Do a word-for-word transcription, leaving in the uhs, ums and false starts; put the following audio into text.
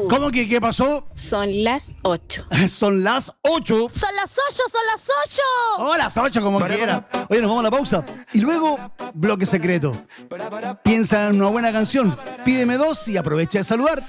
¿Cómo que qué pasó? Son las ocho. Son las ocho. ¡Son las ocho! ¡Son las ocho! Oh, las ocho como quiera. Oye, nos vamos a la pausa. Y luego, bloque secreto. Piensa en una buena canción. Pídeme dos y aprovecha de saludar.